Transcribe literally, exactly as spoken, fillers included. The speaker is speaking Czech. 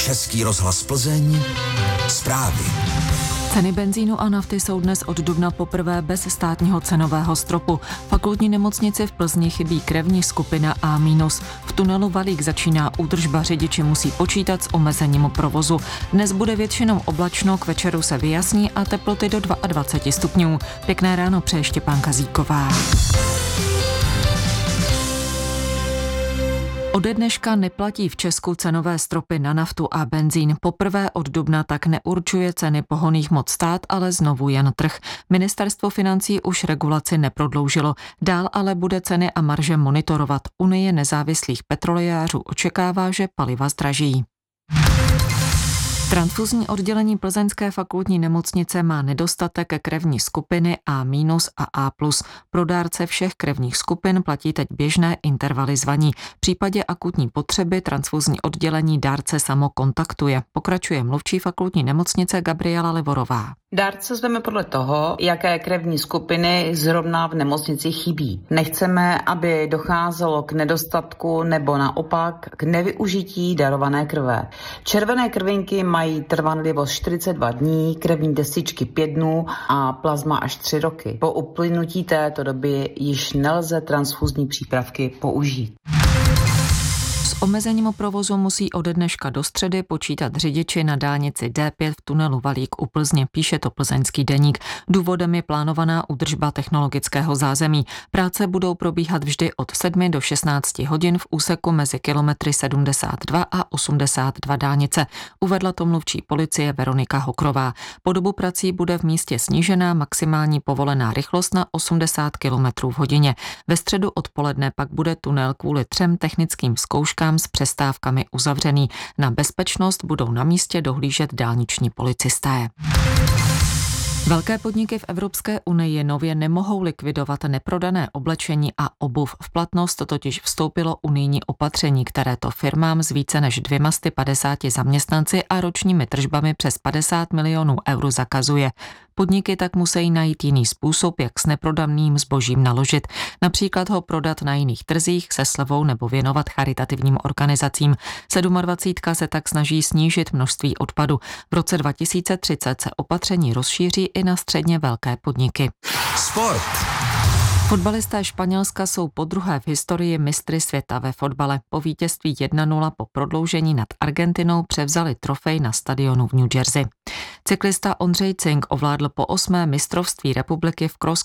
Český rozhlas Plzeň, zprávy. Ceny benzínu a nafty jsou dnes od dubna poprvé bez státního cenového stropu. Fakultní nemocnici v Plzni chybí krevní skupina A minus. V tunelu Valík začíná údržba, řidiči musí počítat s omezením provozu. Dnes bude většinou oblačno, k večeru se vyjasní a teploty do dvacet dva stupňů. Pěkné ráno přeje Štěpánka Zíková. Ode dneška neplatí v Česku cenové stropy na naftu a benzín. Poprvé od dubna tak neurčuje ceny pohonných hmot stát, ale znovu jen trh. Ministerstvo financí už regulaci neprodloužilo. Dál ale bude ceny a marže monitorovat. Unie nezávislých petrolejářů očekává, že paliva zdraží. Transfuzní oddělení Plzeňské fakultní nemocnice má nedostatek krevní skupiny A minus a A plus. Pro dárce všech krevních skupin platí teď běžné intervaly zvaní. V případě akutní potřeby transfuzní oddělení dárce samo kontaktuje. Pokračuje mluvčí fakultní nemocnice Gabriela Livorová. Dárce zveme podle toho, jaké krevní skupiny zrovna v nemocnici chybí. Nechceme, aby docházelo k nedostatku nebo naopak k nevyužití darované krve. Červené krvinky mají trvanlivost čtyřicet dva dní, krevní destičky pět dnů a plazma až tři roky. Po uplynutí této doby již nelze transfuzní přípravky použít. S omezením provozu musí ode dneška do středy počítat řidiči na dálnici D pět v tunelu Valík u Plzně, píše to Plzeňský deník. Důvodem je plánovaná údržba technologického zázemí. Práce budou probíhat vždy od sedmi do šestnácti hodin v úseku mezi kilometry sedmdesát dva a osmdesát dva dálnice. Uvedla to mluvčí policie Veronika Hokrová. Po dobu prací bude v místě snížená maximální povolená rychlost na osmdesát kilometrů v hodině. Ve středu odpoledne pak bude tunel kvůli třem technickým zkouškám s přestávkami uzavřený. Na bezpečnost budou na místě dohlížet dálniční policisté. Velké podniky v Evropské unii nově nemohou likvidovat neprodané oblečení a obuv. V platnost totiž vstoupilo unijní opatření, které to firmám s více než dvěma sty padesáti zaměstnanci a ročními tržbami přes padesát milionů eur zakazuje. Podniky tak musí najít jiný způsob, jak s neprodaným zbožím naložit. Například ho prodat na jiných trzích se slevou nebo věnovat charitativním organizacím. sedmadvacítka se tak snaží snížit množství odpadu. V roce dva tisíce třicet se opatření rozšíří i na středně velké podniky. Sport. Fotbalisté Španělska jsou podruhé v historii mistry světa ve fotbale. Po vítězství jedna nula po prodloužení nad Argentinou převzali trofej na stadionu v New Jersey. Cyklista Ondřej Cink ovládl po osmé mistrovství republiky v cross